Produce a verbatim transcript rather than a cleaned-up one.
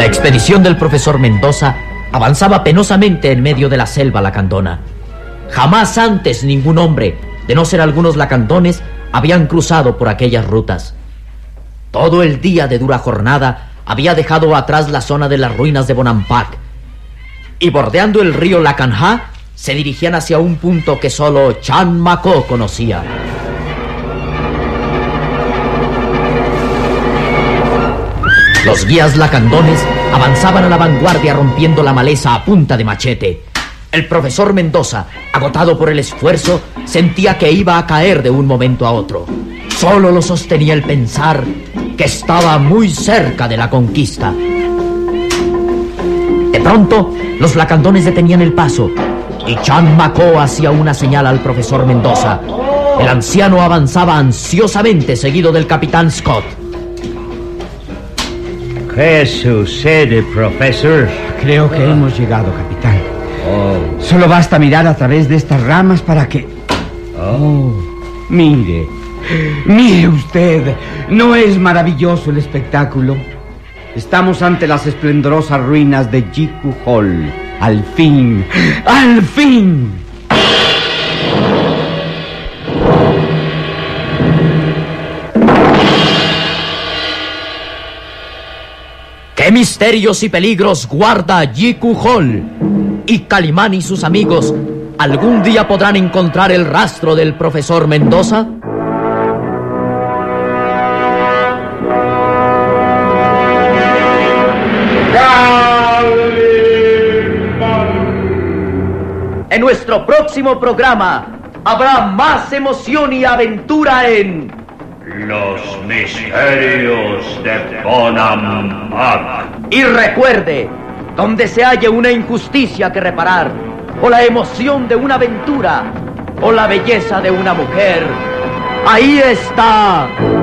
La expedición del profesor Mendoza avanzaba penosamente en medio de la selva lacandona. Jamás antes ningún hombre, de no ser algunos lacandones, habían cruzado por aquellas rutas. Todo el día de dura jornada había dejado atrás la zona de las ruinas de Bonampak, y bordeando el río Lacanjá se dirigían hacia un punto que solo Chan Macó conocía. Los guías lacandones avanzaban a la vanguardia rompiendo la maleza a punta de machete. El profesor Mendoza, agotado por el esfuerzo, sentía que iba a caer de un momento a otro. Solo lo sostenía el pensar que estaba muy cerca de la conquista. De pronto, los lacandones detenían el paso y Chan Macó hacía una señal al profesor Mendoza. El anciano avanzaba ansiosamente, seguido del capitán Scott. ¿Qué sucede, profesor? Creo que hemos llegado, capitán. Oh. Solo basta mirar a través de estas ramas para que... Oh. Mire, mire usted, ¿no es maravilloso el espectáculo? Estamos ante las esplendorosas ruinas de Jiku Hall. Al fin, al fin. ¿Qué misterios y peligros guarda Jiku Hall? Y Calimán y sus amigos, ¿algún día podrán encontrar el rastro del profesor Mendoza? En nuestro próximo programa habrá más emoción y aventura en... Los misterios de Bonampak. Y recuerde, donde se halle una injusticia que reparar, o la emoción de una aventura, o la belleza de una mujer, ahí está